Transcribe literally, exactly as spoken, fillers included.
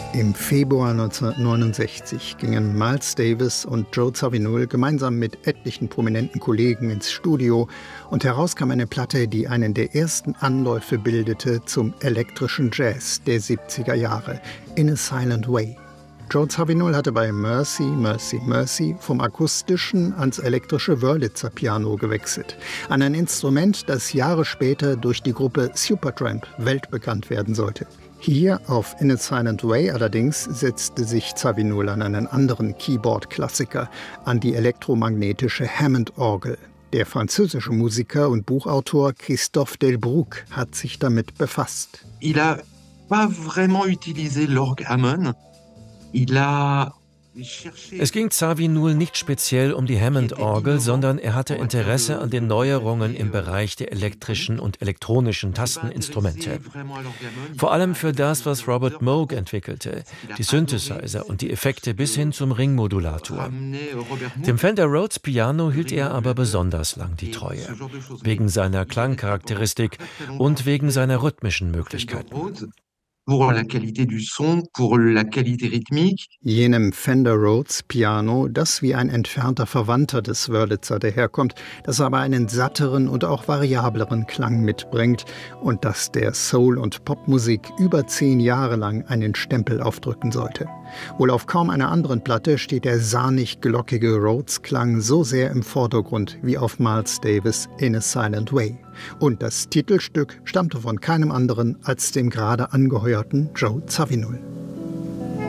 Im Februar neunzehnhundertneunundsechzig gingen Miles Davis und Joe Zawinul gemeinsam mit etlichen prominenten Kollegen ins Studio und heraus kam eine Platte, die einen der ersten Anläufe bildete zum elektrischen Jazz der siebziger Jahre, In a Silent Way. Joe Zawinul hatte bei Mercy, Mercy, Mercy vom akustischen ans elektrische Wurlitzer-Piano gewechselt. An ein Instrument, das Jahre später durch die Gruppe Supertramp weltbekannt werden sollte. Hier auf In a Silent Way allerdings setzte sich Zawinul an einen anderen Keyboard-Klassiker, an die elektromagnetische Hammond-Orgel. Der französische Musiker und Buchautor Christophe Delbrück hat sich damit befasst. Il a pas vraiment utilisé l'orgue Hammond. Il a Es ging Zawinul nicht speziell um die Hammond-Orgel, sondern er hatte Interesse an den Neuerungen im Bereich der elektrischen und elektronischen Tasteninstrumente. Vor allem für das, was Robert Moog entwickelte, die Synthesizer und die Effekte bis hin zum Ringmodulator. Dem Fender Rhodes Piano hielt er aber besonders lang die Treue, wegen seiner Klangcharakteristik und wegen seiner rhythmischen Möglichkeiten. Pour la qualité du son, pour la qualité rythmique. Jenem Fender Rhodes Piano, das wie ein entfernter Verwandter des Wurlitzer daherkommt, das aber einen satteren und auch variableren Klang mitbringt und das der Soul- und Popmusik über zehn Jahre lang einen Stempel aufdrücken sollte. Wohl auf kaum einer anderen Platte steht der sahnig-glockige Rhodes-Klang so sehr im Vordergrund wie auf Miles Davis' In a Silent Way. Und das Titelstück stammte von keinem anderen als dem gerade angeheuerten Joe Zawinul.